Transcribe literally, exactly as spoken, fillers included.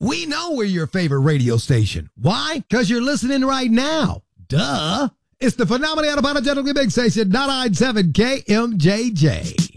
We know we're your favorite radio station. Why? Because you're listening right now. Duh. It's the phenomenally unapologetically big station, ninety-nine point seven K M J J.